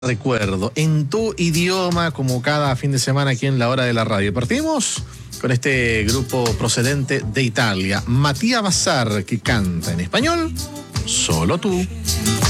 recuerdo, en tu idioma, como cada fin de semana aquí en La Hora de la Radio. Partimos con este grupo procedente de Italia, Mattia Bazzar, que canta en español, Solo tú.